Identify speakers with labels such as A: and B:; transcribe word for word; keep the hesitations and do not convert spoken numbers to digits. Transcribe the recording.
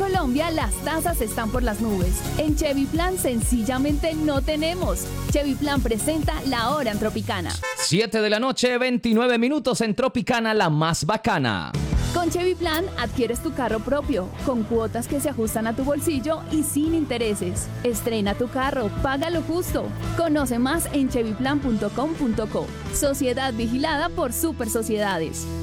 A: Colombia las tasas están por las nubes. En Chevy Plan sencillamente no tenemos. Chevy Plan presenta La Hora en Tropicana.
B: siete de la noche, veintinueve minutos en Tropicana, la más bacana.
A: Con Chevy Plan adquieres tu carro propio, con cuotas que se ajustan a tu bolsillo y sin intereses. Estrena tu carro, paga lo justo. Conoce más en chevy plan punto com punto co. Sociedad vigilada por Super Sociedades.